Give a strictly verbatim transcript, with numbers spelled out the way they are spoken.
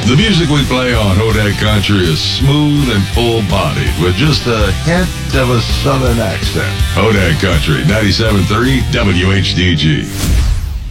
The music we play on Hodag Country is smooth and full-bodied with just a hint of a southern accent. Hodag Country, ninety-seven point three W H D G.